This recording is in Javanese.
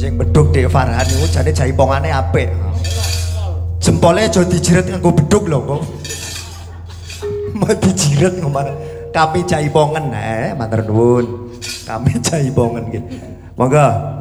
sing beduk Dek Farhan niku jane jaipongane apik. Jempole aja dijiret nganggo beduk lho kok. Mau dijiret ngomong kami jaipongen matur nuwun. Kami jaipongen nggih. Monggo